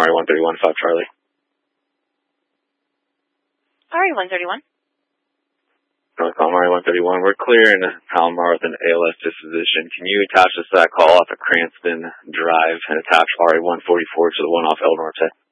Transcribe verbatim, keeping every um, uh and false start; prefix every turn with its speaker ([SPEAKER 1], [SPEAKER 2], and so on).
[SPEAKER 1] Calamari one thirty-one, five Charlie.
[SPEAKER 2] Alright, one thirty-one.
[SPEAKER 1] North Calamari one thirty-one, we're clearing Palomar with an A L S disposition. Can you attach us that call off of Cranston Drive and attach R A one forty-four to the one off El Norte?